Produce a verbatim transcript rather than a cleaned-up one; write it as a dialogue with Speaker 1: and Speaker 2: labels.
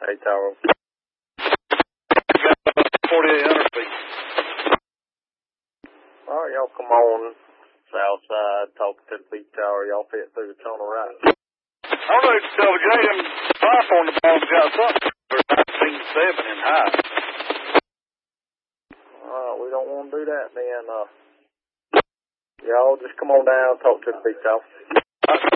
Speaker 1: Hey, Tower.
Speaker 2: forty-eight hundred feet.
Speaker 1: All right, y'all come on south side, talk to the beach tower. Y'all fit through the tunnel right.
Speaker 2: I don't know if it's L J and pipe on the bottom got something. They're nineteen seven in high.
Speaker 1: All right, we don't want to do that then. Uh, y'all just come on down, talk to the beach tower.